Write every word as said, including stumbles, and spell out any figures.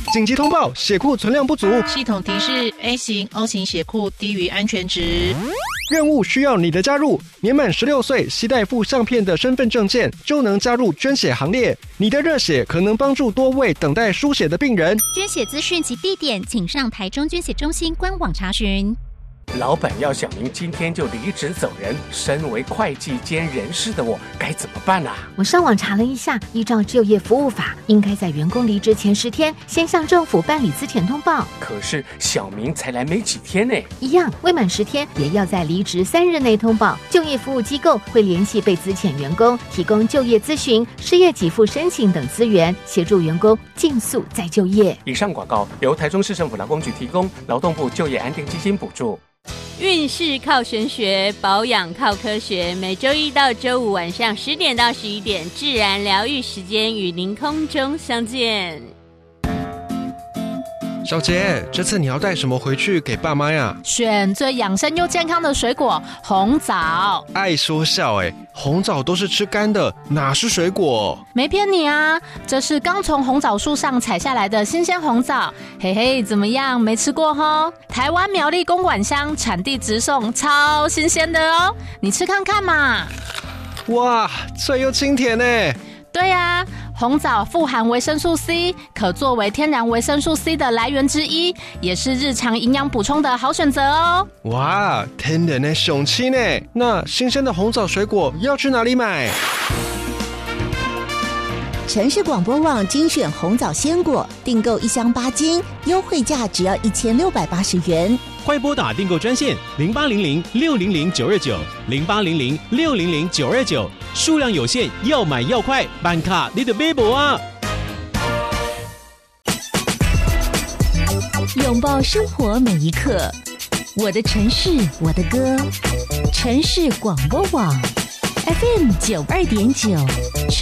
紧急通报，血库存量不足。 系统提示 A 型、O 型血库低于安全值。 任务需要你的加入，年满十六岁，携带附相片的身份证件就能加入捐血行列。你的热血可能帮助多位等待输血的病人。 捐血资讯及地点，请上台中捐血中心官网查询。 老板要小明今天就离职走人，身为会计兼人事的我该怎么办啊？ 我上网查了一下，依照就业服务法，应该在员工离职前十天先向政府办理资遣通报。 可是小明才来没几天呢， 一样，未满十天也要在离职三日内通报。就业服务机构会联系被资遣员工，提供就业咨询、失业给付申请等资源，协助员工尽速再就业。 以上广告由台中市政府劳工局提供，劳动部就业安定基金补助。 运势靠玄学，保养靠科学。每周一到周五晚上十点到十一点，自然疗愈时间与您空中相见。 小杰，这次你要带什么回去给爸妈呀？ 选最养生又健康的水果红枣。 爱说笑哎，红枣都是吃干的，哪是水果？ 没骗你啊，这是刚从红枣树上采下来的新鲜红枣。嘿嘿，怎么样？没吃过吼？台湾苗栗公馆乡产地直送，超新鲜的哦，你吃看看嘛。 哇，脆又清甜哎。 对啊，红枣富含维生素 C， 可作为天然维生素 C 的来源之一，也是日常营养补充的好选择哦。 哇，天然的雄青呢！那新鲜的红枣水果要去哪里买？ 城市广播网精选红枣鲜果，订购一箱八斤，优惠价只要一千六百八十元。 快拨打订购专线零八零零六零零九二九零八零零六零零九二九，数量有限，要买要快，办卡你的买无啊！ 拥抱生活每一刻，我的城市，我的歌，城市广播网 F M 九二点九。